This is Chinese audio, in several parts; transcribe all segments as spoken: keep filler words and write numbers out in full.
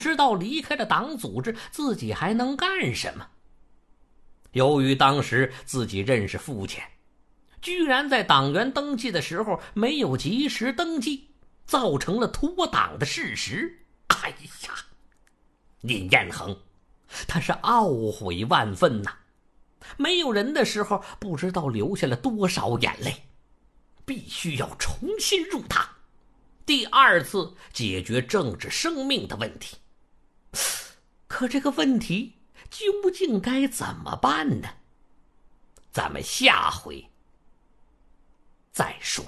知道离开了党组织自己还能干什么。由于当时自己认识父亲，居然在党员登记的时候没有及时登记，造成了脱党的事实。哎呀，尹彦衡他是懊悔万分呐、啊！没有人的时候不知道流下了多少眼泪，必须要重新入党，第二次解决政治生命的问题。可这个问题究竟该怎么办呢？咱们下回再说。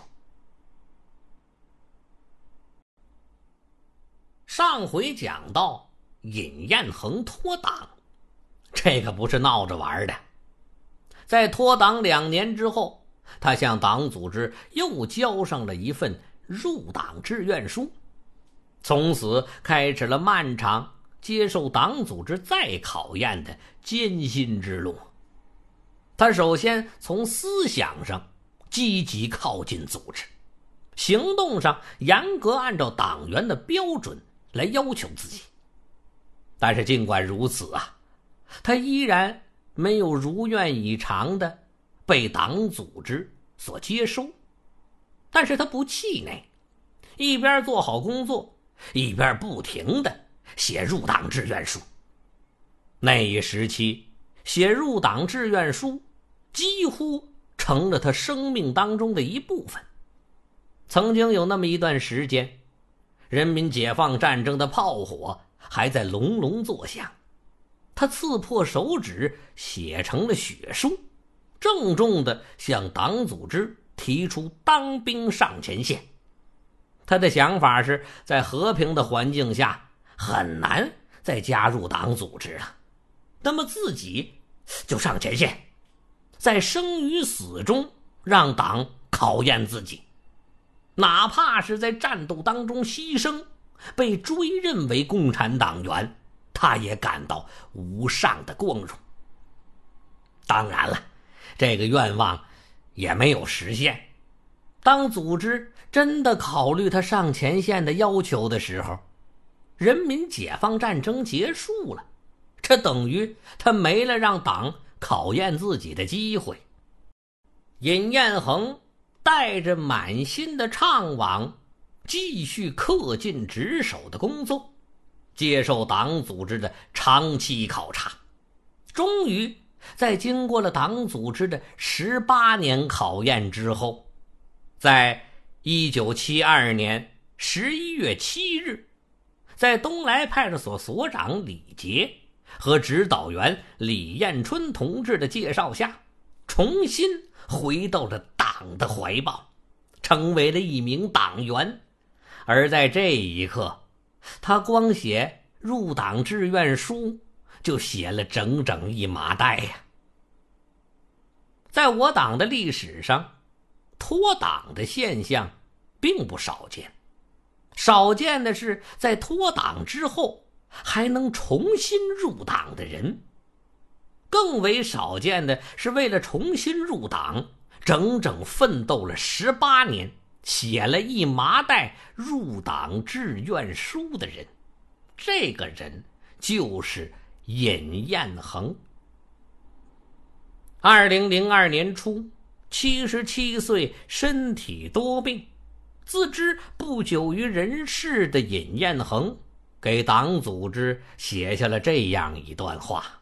上回讲到尹彦衡脱党，这个不是闹着玩的。在脱党两年之后，他向党组织又交上了一份入党志愿书，从此开始了漫长接受党组织再考验的艰辛之路。他首先从思想上积极靠近组织，行动上严格按照党员的标准来要求自己。但是尽管如此啊，他依然没有如愿以偿的被党组织所接收。但是他不气馁，一边做好工作，一边不停的写入党志愿书。那一时期，写入党志愿书几乎成了他生命当中的一部分。曾经有那么一段时间，人民解放战争的炮火还在隆隆作响，他刺破手指写成了血书，郑重地向党组织提出当兵上前线。他的想法是在和平的环境下很难再加入党组织了，那么自己就上前线，在生与死中让党考验自己，哪怕是在战斗当中牺牲，被追认为共产党员，他也感到无上的光荣。当然了，这个愿望也没有实现。当组织真的考虑他上前线的要求的时候，人民解放战争结束了，这等于他没了让党考验自己的机会。尹彦衡带着满心的怅惘，继续恪尽职守的工作，接受党组织的长期考察。终于在经过了党组织的十八年考验之后，在一九七二年十一月七日，在东来派出所所长李杰和指导员李彦春同志的介绍下，重新回到了党的怀抱，成为了一名党员。而在这一刻，他光写入党志愿书就写了整整一麻袋呀。在我党的历史上，脱党的现象并不少见，少见的是在脱党之后还能重新入党的人，更为少见的是为了重新入党整整奋斗了十八年，写了一麻袋入党志愿书的人。这个人就是尹彦衡。二零零二年初，七十七岁，身体多病，自知不久于人世的尹彦衡给党组织写下了这样一段话：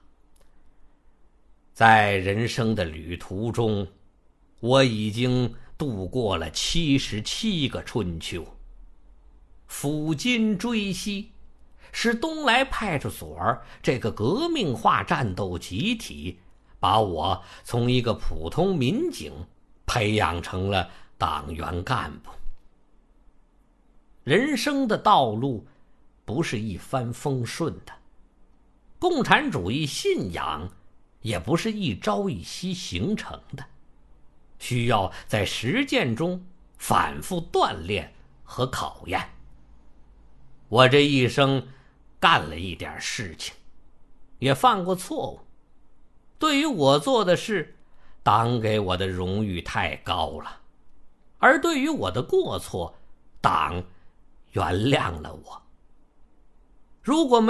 在人生的旅途中，我已经度过了七十七个春秋。抚今追昔，是东来派出所这个革命化战斗集体把我从一个普通民警培养成了党员干部。人生的道路不是一帆风顺的，共产主义信仰也不是一朝一夕形成的，需要在实践中反复锻炼和考验。我这一生干了一点事情，也犯过错误，对于我做的事，党给我的荣誉太高了，而对于我的过错，党原谅了我。 如果没